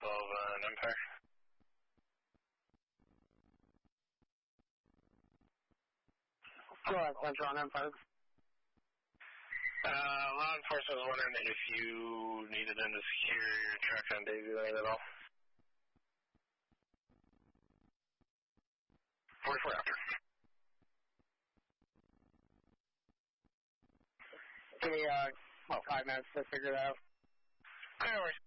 Empire. Go ahead, Central on Empire. Law enforcement was wondering if you needed them to secure your truck on Daisy Lane at all. 44 after. Give me 5 minutes to figure it out. No worries.